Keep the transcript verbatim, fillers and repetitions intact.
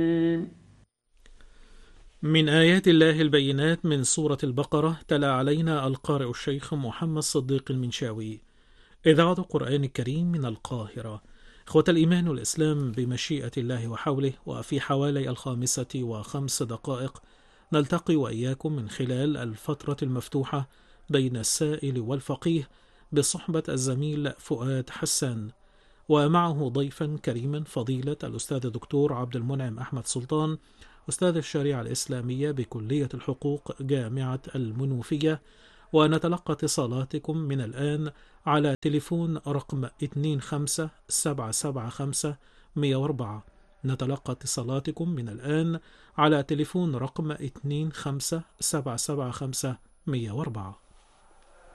من آيات الله البينات من سورة البقرة تلا علينا القارئ الشيخ محمد صديق المنشاوي. إذاعة القرآن الكريم من القاهرة. إخوة الإيمان والإسلام، بمشيئة الله وحوله وفي حوالي الخامسة وخمس دقائق نلتقي وإياكم من خلال الفترة المفتوحة بين السائل والفقيه بصحبة الزميل فؤاد حسان، ومعه ضيفا كريما فضيلة الأستاذ الدكتور عبد المنعم أحمد سلطان، أستاذ الشريعة الإسلامية بكلية الحقوق جامعة المنوفية. ونتلقى اتصالاتكم من الآن على تليفون رقم اثنين خمسة سبعة سبعة خمسة مية وأربعة. نتلقى اتصالاتكم من الآن على تليفون رقم اثنين خمسة سبعة سبعة خمسة مية وأربعة.